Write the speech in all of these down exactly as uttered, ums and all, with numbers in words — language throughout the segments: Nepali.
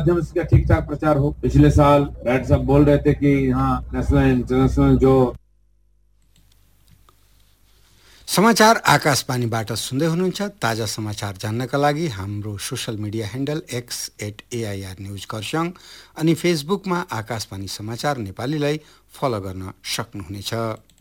माध्यम से इसका ठीक ठाक प्रचार हो। पिछले साल राइट साहब बोल रहे थे कि यहाँ नेशनल इंटरनेशनल जो समाचार आकाशवाणीबाट सुन्दै हुनुहुन्छ। ताजा समाचार जान्नका लागि हाम्रो social media handle x at AIR news Kurseong अनि फेसबुकमा आकाशवाणी समाचार नेपालीलाई फलो गर्न सक्नुहुनेछ।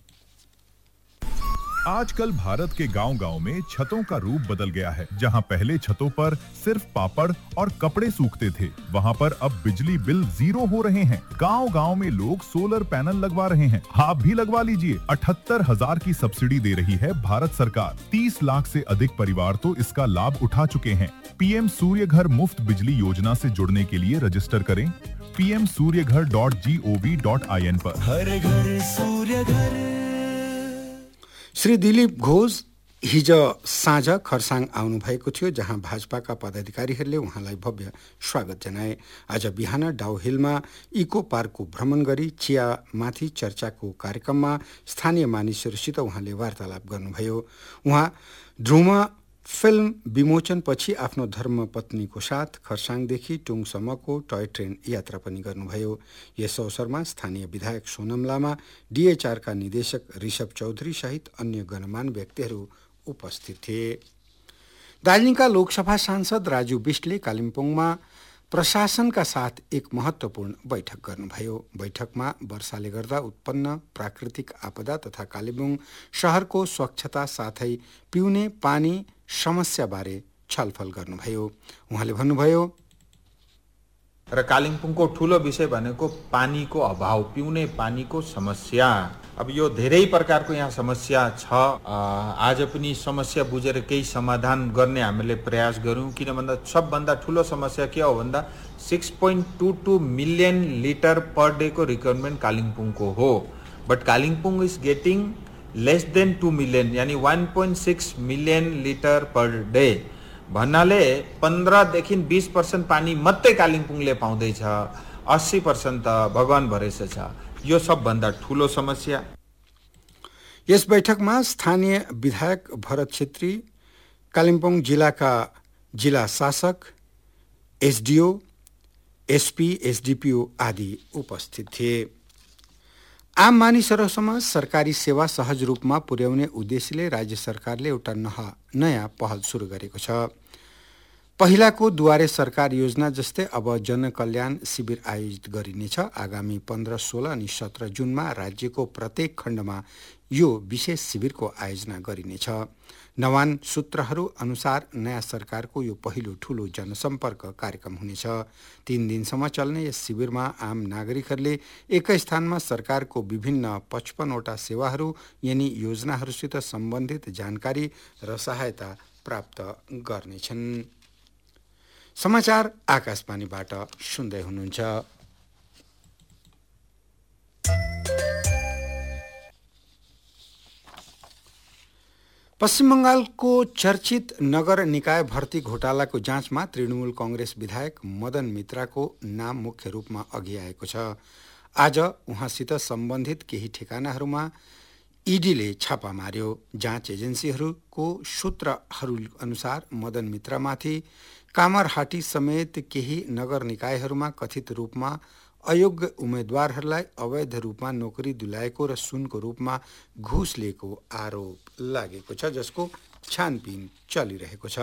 आजकल भारत के गांव-गांव में छतों का रूप बदल गया है। जहां पहले छतों पर सिर्फ पापड़ और कपड़े सूखते थे, वहां पर अब बिजली बिल जीरो हो रहे हैं। गांव-गांव में लोग सोलर पैनल लगवा रहे हैं। आप भी लगवा लीजिए। अठहत्तर हजार की सब्सिडी दे रही है भारत सरकार। तीस लाख से अधिक परिवार तो इसका लाभ उठा चुके हैं। पीएम सूर्य घर मुफ्त बिजली योजना से जुड़ने के लिए रजिस्टर करें पी एम सूर्य घर dot G O V dot I N पर। हर घर सूर्य घर। श्री दिलीप घोष हिज साँझ खरसाङ आउनुभएको थियो, जहाँ भाजपाका पदाधिकारीहरूले उहाँलाई भव्य स्वागत जनाए। आज बिहान डाउ हिलमा इको पार्कको भ्रमण गरी चियामाथि चर्चाको कार्यक्रममा स्थानीय मानिसहरूसित उहाँले वार्तालाप गर्नुभयो। उहाँ ध्रुमा फिल्म विमोचनपछि आफ्नो धर्मपत्नीको साथ खरसाङदेखि टुङसम्मको टय ट्रेन यात्रा पनि गर्नुभयो। यस अवसरमा स्थानीय विधायक सोनम लामा, डीएचआरका निर्देशक ऋषभ चौधरी सहित अन्य गणमान्य व्यक्तिहरू उपस्थित थिए। दार्जिलिङका लोकसभा सांसद राजु बिष्टले कालिम्पोङमा प्रशासनका साथ एक महत्त्वपूर्ण बैठक गर्नुभयो। बैठकमा वर्षाले गर्दा उत्पन्न प्राकृतिक आपदा तथा कालिम्पोङ शहरको स्वच्छता साथै पिउने पानी समस्याबारे छलफल गर्नुभयो। उहाँले भन्नुभयो, र कालिम्पोङको ठूलो विषय भनेको पानीको अभाव, पिउने पानीको समस्या। अब यो धेरै प्रकारको यहाँ समस्या छ। आज पनि समस्या बुझेर केही समाधान गर्ने हामीले प्रयास गरौँ। किन भन्दा सबभन्दा ठूलो समस्या के हो भन्दा six point two two million litre per day को रिक्वायरमेन्ट कालिम्पोङको हो, but Kalimpong is getting less than two million, यानी वन point six million litre per day भन्नाले पन्ध्रदेखि बीस पर्सेंट पानी मात्रै कालिम्पोङले पाउँदैछ, अस्सी पर्सेंट त भगवान भरोसे छ। यो सबभन्दा ठूलो समस्या। यस बैठकमा स्थानीय विधायक भरत छेत्री, कालिम्पोङ जिल्लाका जिल्ला शासक, एसडीओ, एसपी, एसडीपीओ आदि उपस्थित थिए। आम मानिसहरूसम्म सरकारी सेवा सहज रूपमा पुर्याउने उद्देश्यले राज्य सरकारले एउटा नयाँ पहल सुरु गरेको छ। पहिलाको दुवारे सरकार योजना जस्तै अब जनकल्याण शिविर आयोजित गरिनेछ। आगामी पन्ध्र, सोह्र अनि सत्र जुनमा राज्यको प्रत्येक खण्डमा यो विशेष शिविरको आयोजना गरिनेछ। नवान सूत्रहरू अनुसार नयाँ सरकारको यो पहिलो ठूलो जनसम्पर्क कार्यक्रम हुनेछ। तीन दिनसम्म चल्ने यस शिविरमा आम नागरिकहरूले एकै स्थानमा सरकारको विभिन्न पचपन्नवटा सेवाहरू यानि योजनाहरूसित सम्बन्धित जानकारी र सहायता प्राप्त गर्नेछन्। समाचार आकाशवाणीबाट सुन्दै हुनुहुन्छ। पश्चिम बंगालको चर्चित नगर निकाय भर्ती घोटालाको जाँचमा तृणमूल कांग्रेस विधायक मदन मित्राको नाम मुख्य रूपमा अघि आएको छ। आज उहाँसित सम्बन्धित केही ठेगानाहरूमा ईडीले छापा मार्यो। जाँच एजेन्सीहरूको सूत्रहरू अनुसार मदन मित्रामाथि कामरहाटी समेत केही नगर निकायहरूमा कथित रूपमा अयोग्य उम्मेद्वारहरूलाई अवैध रूपमा नोकरी दिलाएको र सुनको रूपमा घुस लिएको आरोप लागेको छ, जसको छानबिन चलिरहेको छ।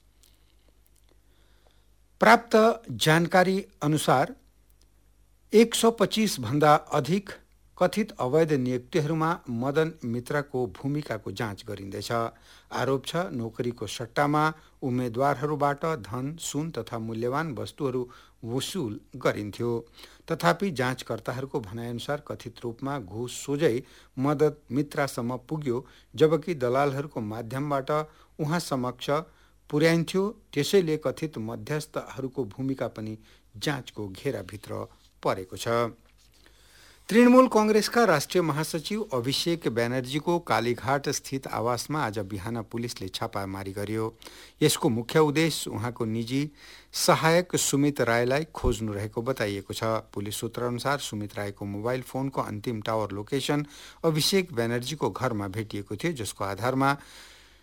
प्राप्त जानकारी अनुसार एक सौ पच्चीस भन्दा अधिक कथित अवैध नियुक्तिहरूमा मदन मित्राको भूमिकाको जाँच गरिँदैछ। आरोप छ नोकरीको सट्टामा उम्मेद्वारहरूबाट धन, सुन तथा मूल्यवान वस्तुहरू वसुल गरिन्थ्यो। तथापि जाँचकर्ताहरूको भनाइअनुसार कथित रूपमा घुस सोझै मदन मित्रासम्म पुग्यो, जबकि दलालहरूको माध्यमबाट उहाँ समक्ष पुर्याइन्थ्यो। त्यसैले कथित मध्यस्थहरूको भूमिका पनि जाँचको घेराभित्र परेको छ। तृणमूल कांग्रेसका राष्ट्रिय महासचिव अभिषेक ब्यानर्जीको कालीघाट स्थित आवासमा आज बिहान पुलिसले छापामारी गर्यो। यसको मुख्य उद्देश्य उहाँको निजी सहायक सुमित रायलाई खोज्नु रहेको बताइएको छ। पुलिस सूत्र अनुसार सुमित रायको मोबाइल फोनको अन्तिम टावर लोकेसन अभिषेक ब्यानर्जीको घरमा भेटिएको थियो, जसको आधारमा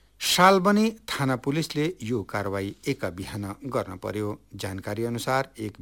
शालबनी थाना पुलिसले यो कारवाही एका बिहान गर्न पर्यो। जानकारी अनुसार एक